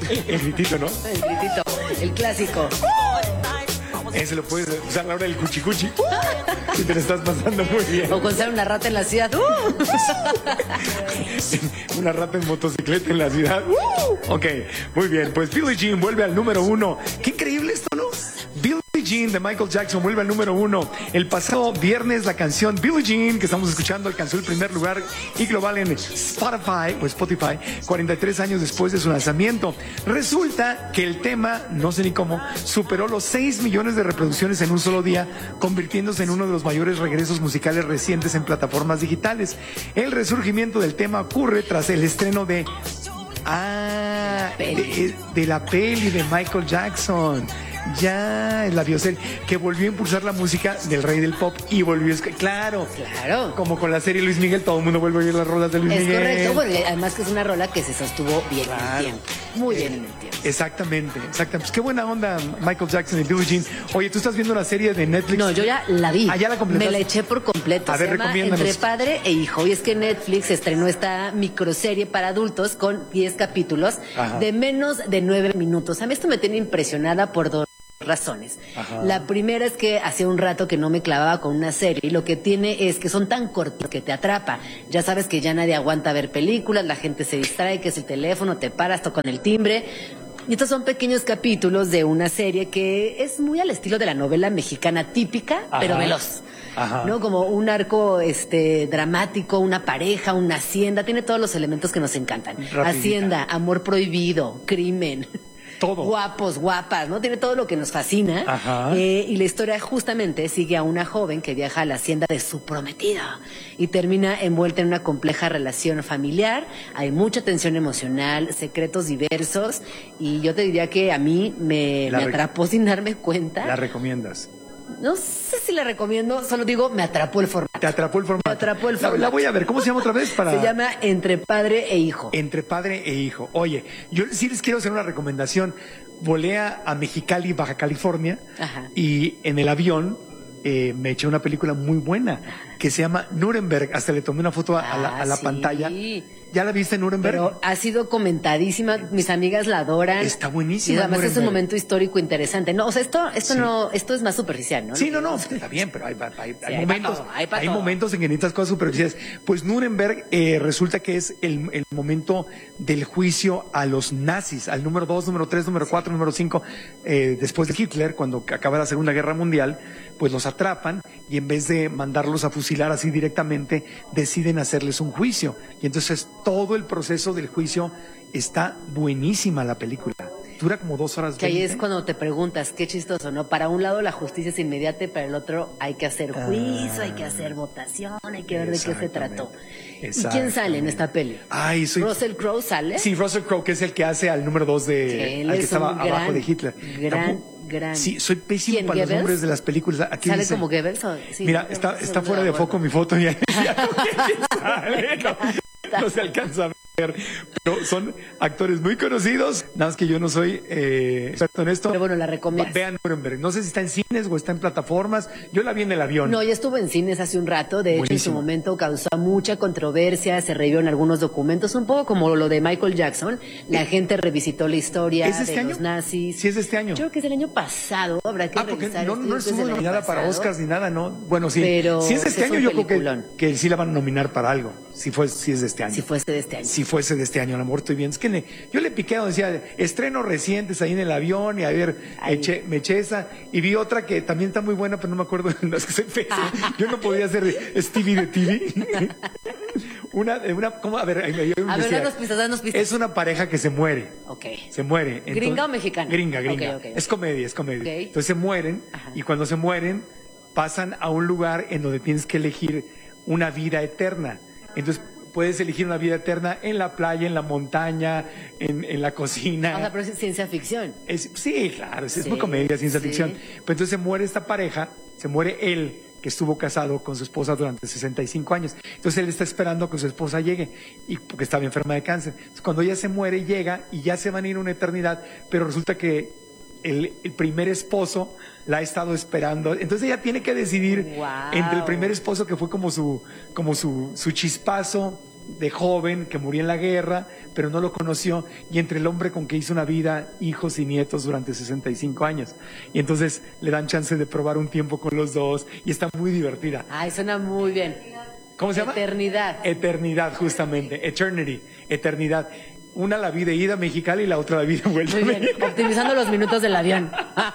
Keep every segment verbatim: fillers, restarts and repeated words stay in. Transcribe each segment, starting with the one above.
El, el gritito, ¿no? El gritito, el clásico. Ese lo puedes usar a la hora del cuchicuchi. Uh, y te lo estás pasando muy bien. O con ser una rata en la ciudad. Uh. Una rata en motocicleta en la ciudad. Uh. Ok, muy bien. Pues Billie Jean vuelve al número uno. Qué increíble esto, ¿no? Billie Jean de Michael Jackson vuelve al número uno. El pasado viernes la canción Billie Jean que estamos escuchando alcanzó el primer lugar y global en Spotify o Spotify cuarenta y tres años después de su lanzamiento. Resulta que el tema, no sé ni cómo, superó los seis millones de reproducciones en un solo día, convirtiéndose en uno de los mayores regresos musicales recientes en plataformas digitales. El resurgimiento del tema ocurre tras el estreno de Ah, de, de la peli de Michael Jackson. Ya, la bioserie, que volvió a impulsar la música del rey del pop y volvió a... Claro, claro. Como con la serie Luis Miguel, todo el mundo vuelve a oír las rolas de Luis es Miguel. Es correcto, porque además que es una rola que se sostuvo bien claro. en el tiempo. Muy bien en el tiempo. Exactamente, exactamente. Pues qué buena onda Michael Jackson y Billie Jean. Oye, ¿tú estás viendo la serie de Netflix? No, yo ya la vi. ¿Ah, ya la completaste? Me la eché por completo. A ver, se llama recomiéndanos. Entre Padre e Hijo. Y es que Netflix estrenó esta microserie para adultos con diez capítulos Ajá. de menos de nueve minutos. A mí esto me tiene impresionada por dos razones. Ajá. La primera es que hace un rato que no me clavaba con una serie y lo que tiene es que son tan cortos que te atrapa. Ya sabes que ya nadie aguanta ver películas, la gente se distrae, que es el teléfono, te paras, tocan el timbre. Y estos son pequeños capítulos de una serie que es muy al estilo de la novela mexicana típica, Ajá. pero veloz. Ajá. ¿No? Como un arco este dramático, una pareja, una hacienda, tiene todos los elementos que nos encantan. Rapidita. Hacienda, amor prohibido, crimen. Todo. Guapos, guapas, ¿no? Tiene todo lo que nos fascina. Ajá. Eh, y la historia justamente sigue a una joven que viaja a la hacienda de su prometido y termina envuelta en una compleja relación familiar. Hay mucha tensión emocional, secretos diversos y yo te diría que a mí me, me atrapó sin darme cuenta. ¿La recomiendas? No sé si la recomiendo, solo digo, me atrapó el formato. Te atrapó el formato. Me atrapó el formato. La, la voy a ver. ¿Cómo se llama otra vez? Para... Se llama Entre Padre e Hijo. Entre Padre e Hijo. Oye, yo sí les quiero hacer una recomendación. Volé a, a Mexicali, Baja California, Ajá. y en el avión eh, me eché una película muy buena que se llama Nuremberg. Hasta le tomé una foto a, ah, a la, a la sí. pantalla. ¿Ya la viste en Nuremberg? Pero ha sido comentadísima, mis amigas la adoran. Está buenísima. Y además Nuremberg. Es un momento histórico interesante. No, o sea, esto, esto sí. no, esto es más superficial, ¿no? Sí, no, no, está bien, pero hay, hay, hay, sí, hay momentos, todo, hay, hay todo. momentos en que necesitas cosas superficiales. Pues Nuremberg eh, resulta que es el, el momento del juicio a los nazis, al número dos, número tres, número cuatro, número cinco, eh, después de Hitler, cuando acaba la Segunda Guerra Mundial, pues los atrapan y en vez de mandarlos a fusilar así directamente, deciden hacerles un juicio. Y entonces todo el proceso del juicio está buenísima la película. Dura como dos horas. Que ahí es cuando te preguntas, qué chistoso, ¿no? Para un lado la justicia es inmediata, para el otro hay que hacer juicio, ah, hay que hacer votación, hay que ver de qué se trató. ¿Y quién sale en esta peli? Ay, soy... ¿Russell Crowe sale? Sí, Russell Crowe, que es el que hace al número dos de... al que estaba gran, abajo de Hitler. Gran, gran... Sí, soy pésimo para Goebbels? los nombres de las películas. Aquí ¿Sale dice... como Goebbels? O... Sí, Mira, está, está fuera de foco mi foto y ya, ya no sale, no, no se alcanza a ver. Pero son actores muy conocidos, nada más que yo no soy eh, experto en esto. Pero bueno, la recomiendo. Vean Nuremberg, no sé si está en cines o está en plataformas. Yo la vi en el avión. No, ya estuvo en cines hace un rato, de Buenísimo. Hecho en su momento causó mucha controversia, se revivieron algunos documentos, un poco como lo de Michael Jackson. La ¿Eh? gente revisitó la historia ¿Es de, este de año? los nazis. Sí, es de este año. Yo creo que es del año pasado, habrá que ah, porque revisar. no, no estuvo nominada para Oscars ni nada, ¿no? Bueno, sí. Pero si es de este año, yo creo que, que sí la van a nominar para algo. Si, fue, si es de este año. Si fuese de este año. Si fuese de este año, a lo mejor estoy bien. Es que le, yo le piqué, decía, estrenos recientes ahí en el avión y a ver, me eché, me eché esa. Y vi otra que también está muy buena, pero no me acuerdo. No, es que soy feo. Yo no podía ser Stevie de T V. Una, una, ¿cómo? A ver, ahí, a ver, danos pistas, danos pistas. Es una pareja que se muere. Ok. Se muere. Entonces, ¿gringa o mexicana? Gringa, gringa. Okay, okay, es comedia, es comedia. Okay. Entonces se mueren. Ajá. Y cuando se mueren, pasan a un lugar en donde tienes que elegir una vida eterna. Entonces, puedes elegir una vida eterna en la playa, en la montaña, en, en la cocina. O sea, pero es ciencia ficción. Es, sí, claro, es, sí, es muy comedia, ciencia sí. ficción. Pero entonces se muere esta pareja, se muere él, que estuvo casado con su esposa durante sesenta y cinco años. Entonces él está esperando que su esposa llegue, y porque estaba enferma de cáncer. Entonces, cuando ella se muere, llega y ya se van a ir una eternidad, pero resulta que el, el primer esposo la ha estado esperando. Entonces ella tiene que decidir wow. entre el primer esposo, que fue como su, como su, su chispazo de joven que murió en la guerra, pero no lo conoció, y entre el hombre con que hizo una vida, hijos y nietos durante sesenta y cinco años. Y entonces le dan chance de probar un tiempo con los dos, y está muy divertida. Ay, suena muy bien. ¿Cómo se llama? Eternidad. Eternidad, justamente. Eternity, eternidad. Una la vida ida a Mexicali y la otra la vida vuelta Muy a bien, México. optimizando los minutos del avión.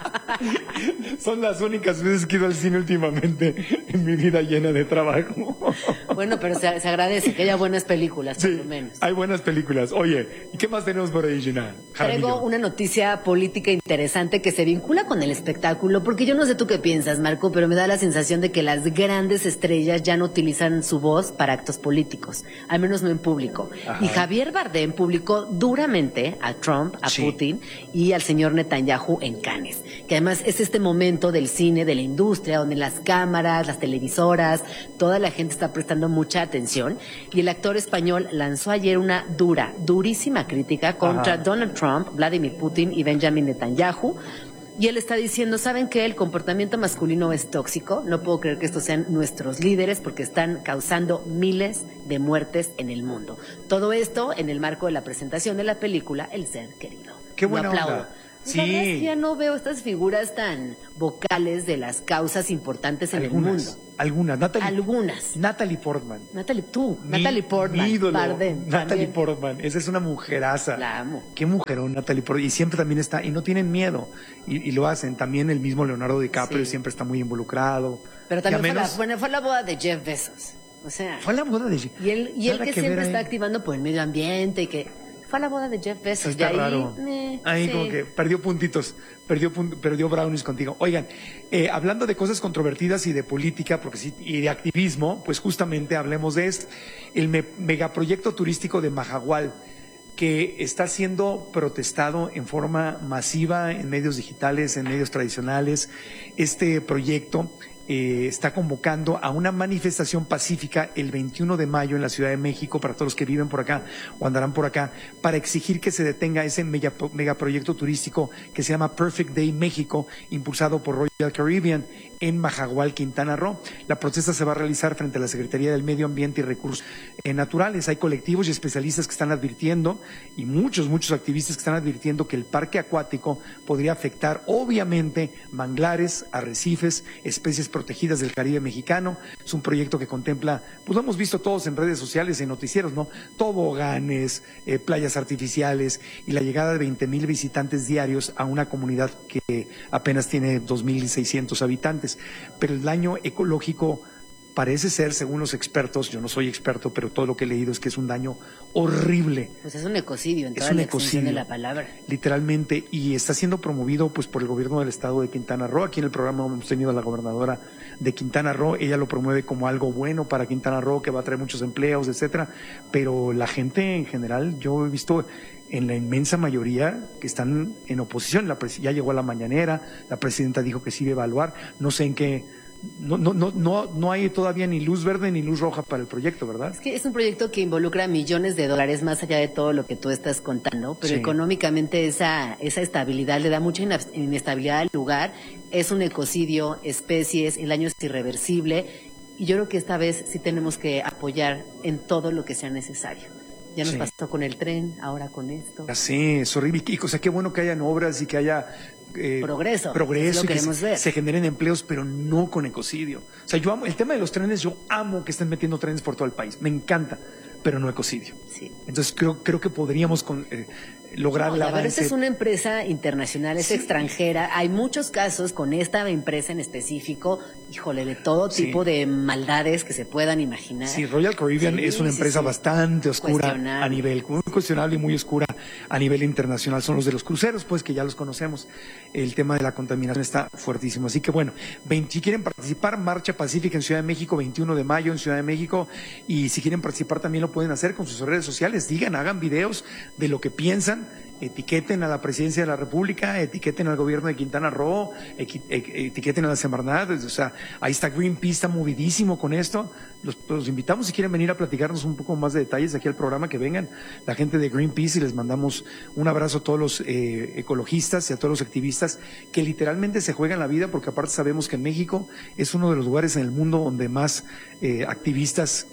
Son las únicas veces que he ido al cine últimamente en mi vida llena de trabajo. Bueno, pero se, se agradece que haya buenas películas, por Sí, lo menos. hay buenas películas. Oye, ¿y qué más tenemos por ahí, Gina? Traigo Jaramillo. una noticia política interesante que se vincula con el espectáculo, porque yo no sé tú qué piensas, Marco, pero me da la sensación de que las grandes estrellas ya no utilizan su voz para actos políticos, al menos no en público. Ajá. Y Javier Bardem publicó duramente a Trump, a Sí. Putin y al señor Netanyahu en Cannes, que además es este momento del cine, de la industria, donde las cámaras, las televisoras, toda la gente está prestando mucha atención, y el actor español lanzó ayer una dura, durísima crítica contra Ajá. Donald Trump, Vladimir Putin y Benjamin Netanyahu. Y él está diciendo, ¿saben qué? El comportamiento masculino es tóxico. No puedo creer que estos sean nuestros líderes porque están causando miles de muertes en el mundo. Todo esto en el marco de la presentación de la película El Ser Querido. Qué Lo buena aplaudo. onda. La verdad es Sí. que ya no veo estas figuras tan vocales de las causas importantes en Algunas, el mundo. algunas. Natalie, Algunas. Natalie Portman. Natalie, tú, Mi- Natalie Portman, mi ídolo, Bardem, Natalie también. Portman. Esa es una mujeraza. La amo. Qué mujerón, Natalie Portman. Y siempre también está, y no tienen miedo. Y, y lo hacen. También el mismo Leonardo DiCaprio Sí. siempre está muy involucrado. Pero Y también a fue, la, menos- bueno, fue la boda de Jeff Bezos. O sea, Fue la boda de... y él, y él Nada que que siempre ver está ahí. activando por el medio ambiente y que fue a la boda de Jeff Bezos. Está y ahí, raro. eh, Ahí sí. como que perdió puntitos, perdió, pun- perdió brownies contigo. Oigan, eh, hablando de cosas controvertidas y de política porque sí, y de activismo, pues justamente hablemos de esto. El me- megaproyecto turístico de Mahahual, que está siendo protestado en forma masiva en medios digitales, en medios tradicionales. Este proyecto eh, está convocando a una manifestación pacífica el veintiuno de mayo en la Ciudad de México para todos los que viven por acá o andarán por acá, para exigir que se detenga ese mega- megaproyecto turístico que se llama Perfect Day México, impulsado por Royal Caribbean en Mahahual, Quintana Roo. La protesta se va a realizar frente a la Secretaría del Medio Ambiente y Recursos eh, Naturales. Hay colectivos y especialistas que están advirtiendo, y muchos, muchos activistas que están advirtiendo que el parque acuático podría afectar, obviamente, manglares, arrecifes, especies protegidas del Caribe mexicano. Es un proyecto que contempla, pues lo hemos visto todos en redes sociales, en noticieros, ¿no? Toboganes, eh, playas artificiales y la llegada de veinte mil visitantes diarios a una comunidad que apenas tiene dos mil seiscientos habitantes. Pero el daño ecológico parece ser, según los expertos, yo no soy experto, pero todo lo que he leído es que es un daño horrible. Pues es un ecocidio en Es toda un la extensión de ecocidio. la palabra. Literalmente, y está siendo promovido pues por el gobierno del estado de Quintana Roo. Aquí en el programa hemos tenido a la gobernadora de Quintana Roo, ella lo promueve como algo bueno para Quintana Roo, que va a traer muchos empleos, etcétera, pero la gente en general, yo he visto en la inmensa mayoría que están en oposición. La pres- ya llegó a la mañanera, la presidenta dijo que sí iba a evaluar, no sé en qué, no, no, no, no, no hay todavía ni luz verde ni luz roja para el proyecto, ¿verdad? Es que es un proyecto que involucra millones de dólares más allá de todo lo que tú estás contando, pero Sí. económicamente esa, esa estabilidad le da mucha ina- inestabilidad al lugar, es un ecocidio, especies, el daño es irreversible, y yo creo que esta vez sí tenemos que apoyar en todo lo que sea necesario. Ya nos Sí. pasó con el tren, ahora con esto. Ya sé, es horrible. Y, o sea, qué bueno que hayan obras y que haya eh, Progreso, progreso es lo y que queremos se, ver. se generen empleos, pero no con ecocidio. O sea, yo amo el tema de los trenes, yo amo que estén metiendo trenes por todo el país, me encanta, pero no ecocidio. Sí. Entonces creo creo que podríamos con, eh, lograr No, el y a ver, avance. esta es una empresa internacional, es Sí. extranjera. Hay muchos casos con esta empresa en específico, híjole, de todo Sí. tipo de maldades que se puedan imaginar. Sí, Royal Caribbean Sí, es una sí, empresa sí. bastante oscura Cuestionable. a nivel, muy cuestionable y muy oscura a nivel internacional. Son los de los cruceros, pues que ya los conocemos. El tema de la contaminación está fuertísimo. Así que bueno, veinte si quieren participar, Marcha Pacífica en Ciudad de México, veintiuno de mayo en Ciudad de México. Y si quieren participar también lo pueden hacer con sus redes sociales. Digan, hagan videos de lo que piensan. Etiqueten a la presidencia de la República, etiqueten al gobierno de Quintana Roo, equi- e- etiqueten a la Semarnat. O sea, ahí está Greenpeace, está movidísimo con esto. Los, los invitamos, si quieren venir a platicarnos un poco más de detalles aquí al programa, que vengan la gente de Greenpeace, y les mandamos un abrazo a todos los eh, ecologistas y a todos los activistas que literalmente se juegan la vida, porque aparte sabemos que en México es uno de los lugares en el mundo donde más eh, activistas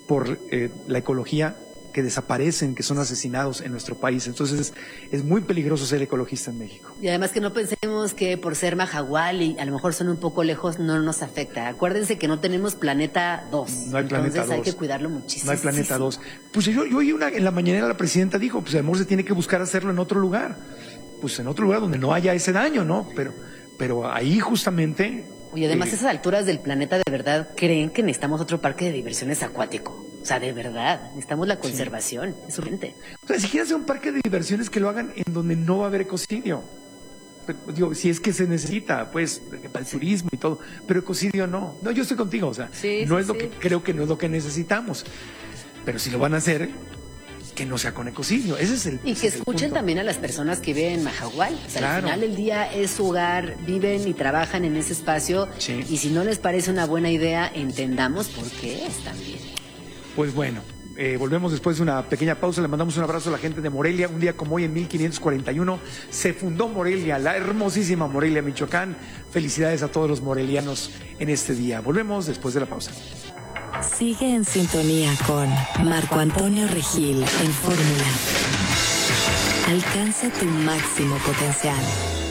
por eh, la ecología, que desaparecen, que son asesinados en nuestro país. Entonces es, es muy peligroso ser ecologista en México. Y además que no pensemos que por ser Mahahual y a lo mejor son un poco lejos, no nos afecta. Acuérdense que no tenemos planeta dos. No hay planeta Entonces hay dos. que cuidarlo muchísimo. No hay planeta sí, dos. sí. Pues yo, yo oí una, en la mañanera la presidenta dijo, pues a lo mejor se tiene que buscar hacerlo en otro lugar. Pues en otro lugar donde no haya ese daño, ¿no? Pero, pero ahí justamente... Oye, además, eh, a esas alturas del planeta, ¿de verdad creen que necesitamos otro parque de diversiones acuático? O sea, de verdad, necesitamos la conservación, sí. Es urgente. O sea, si quieren hacer un parque de diversiones, que lo hagan en donde no va a haber ecocidio. Pero, digo, si es que se necesita, pues, para el turismo y todo. Pero ecocidio no. No, yo estoy contigo, o sea, sí, no sí, es lo sí. que, creo que no es lo que necesitamos. Pero si lo van a hacer, que no sea con ecocidio. Ese es el Y que escuchen también a las personas que viven en Mahahual. O sea, claro. Al final del día es su hogar, viven y trabajan en ese espacio. Sí. Y si no les parece una buena idea, entendamos por qué es también. Pues bueno, eh, volvemos después de una pequeña pausa. Le mandamos un abrazo a la gente de Morelia. Un día como hoy, en mil quinientos cuarenta y uno, se fundó Morelia, la hermosísima Morelia, Michoacán. Felicidades a todos los morelianos en este día. Volvemos después de la pausa. Sigue en sintonía con Marco Antonio Regil en Fórmula. Alcanza tu máximo potencial.